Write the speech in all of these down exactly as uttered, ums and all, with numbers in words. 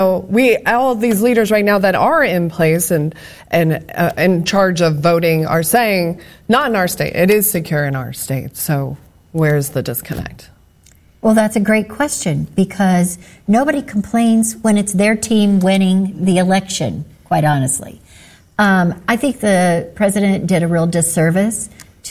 So we, all of these leaders right now that are in place and and uh, in charge of voting are saying, not in our state. It is secure in our state. So where's the disconnect? Well, that's a great question, because nobody complains when it's their team winning the election, quite honestly. Um, I think the president did a real disservice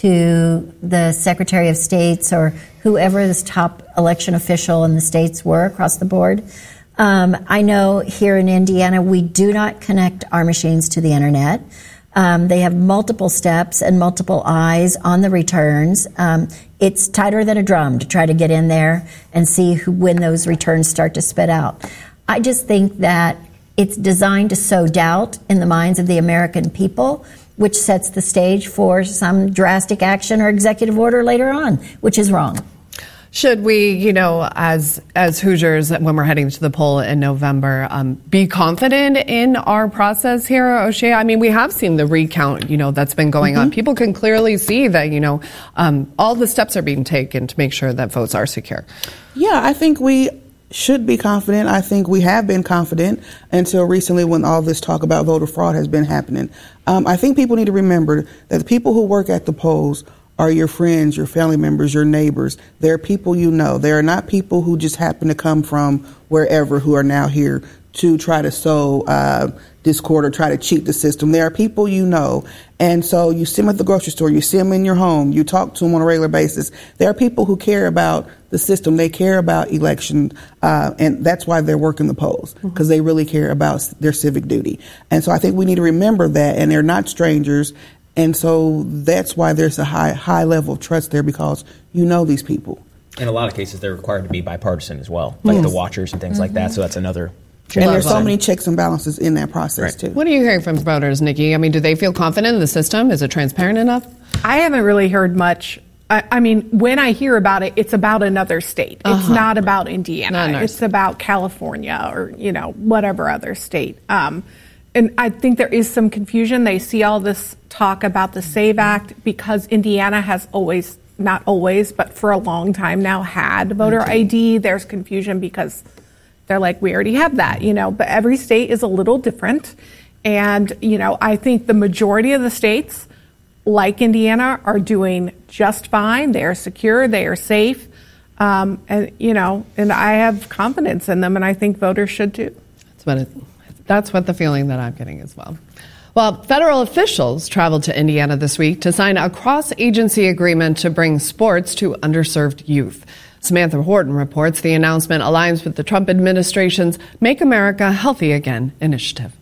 to the Secretary of States or whoever this top election official in the states were across the board. Um, I know here in Indiana, we do not connect our machines to the internet. Um, they have multiple steps and multiple eyes on the returns. Um, it's tighter than a drum to try to get in there and see who, when those returns start to spit out. I just think that it's designed to sow doubt in the minds of the American people, which sets the stage for some drastic action or executive order later on, which is wrong. Should we, you know, as as Hoosiers, when we're heading to the poll in November, um, be confident in our process here, O'Shea? I mean, we have seen the recount, you know, that's been going mm-hmm. on. People can clearly see that, you know, um, all the steps are being taken to make sure that votes are secure. Yeah, I think we should be confident. I think we have been confident until recently when all this talk about voter fraud has been happening. Um, I think people need to remember that the people who work at the polls are your friends, your family members, your neighbors. They're people you know. They are not people who just happen to come from wherever who are now here to try to sow uh, discord or try to cheat the system. There are people you know. And so you see them at the grocery store, you see them in your home, you talk to them on a regular basis. There are people who care about the system. They care about election, uh, and that's why they're working the polls, because mm-hmm. they really care about their civic duty. And so I think we need to remember that, and they're not strangers. And so that's why there's a high high level of trust there, because you know these people. In a lot of cases, they're required to be bipartisan as well, like yes. the watchers and things mm-hmm. like that. So that's another. And there's so many checks and balances in that process, right. too. What are you hearing from voters, Nikki? I mean, do they feel confident in the system? Is it transparent enough? I haven't really heard much. I, I mean, when I hear about it, it's about another state. Uh-huh. It's not about Indiana. Not it's about California or, you know, whatever other state. Um, and I think there is some confusion. They see all this talk about the SAVE Act because Indiana has always, not always, but for a long time now had voter I D. There's confusion because they're like, we already have that, you know, but every state is a little different. And, you know, I think the majority of the states, like Indiana, are doing just fine. They are secure. They are safe. Um, and, you know, and I have confidence in them, and I think voters should too. That's what, it, that's what the feeling that I'm getting as well. Well, federal officials traveled to Indiana this week to sign a cross-agency agreement to bring sports to underserved youth. Samantha Horton reports the announcement aligns with the Trump administration's Make America Healthy Again initiative.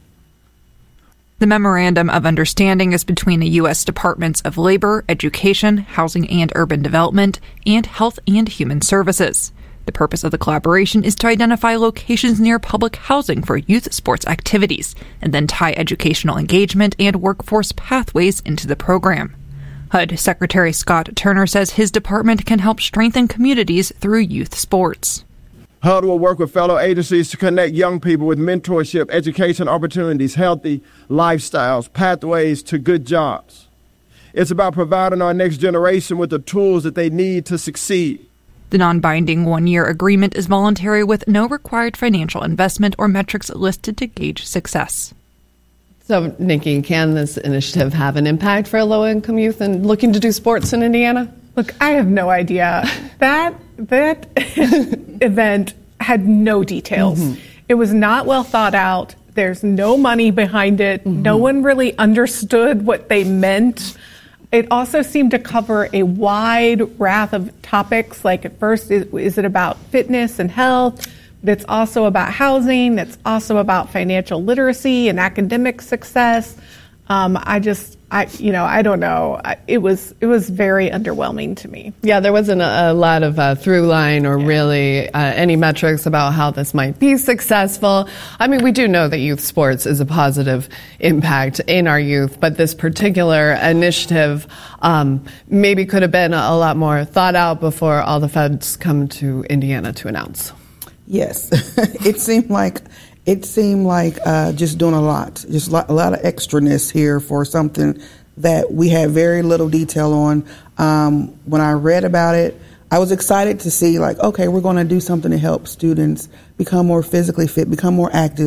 The Memorandum of Understanding is between the U S Departments of Labor, Education, Housing and Urban Development, and Health and Human Services. The purpose of the collaboration is to identify locations near public housing for youth sports activities, and then tie educational engagement and workforce pathways into the program. H U D Secretary Scott Turner says his department can help strengthen communities through youth sports. H U D will work with fellow agencies to connect young people with mentorship, education opportunities, healthy lifestyles, pathways to good jobs. It's about providing our next generation with the tools that they need to succeed. The non-binding one-year agreement is voluntary with no required financial investment or metrics listed to gauge success. So, Nikki, can this initiative have an impact for low-income youth and looking to do sports in Indiana? Look, I have no idea. That that event had no details. Mm-hmm. It was not well thought out. There's no money behind it. Mm-hmm. No one really understood what they meant. It also seemed to cover a wide raft of topics. Like at first, is, is it about fitness and health? It's also about housing. It's also about financial literacy and academic success. Um, I just, I, you know, I don't know. I, it was, it was very underwhelming to me. Yeah, there wasn't a, a lot of uh, through line or yeah. really uh, any metrics about how this might be successful. I mean, we do know that youth sports is a positive impact in our youth, but this particular initiative um, maybe could have been a lot more thought out before all the feds come to Indiana to announce. Yes, it seemed like it seemed like uh, just doing a lot, just a lot, a lot of extraness here for something that we had very little detail on. Um, when I read about it, I was excited to see, like, okay, we're going to do something to help students become more physically fit, become more active.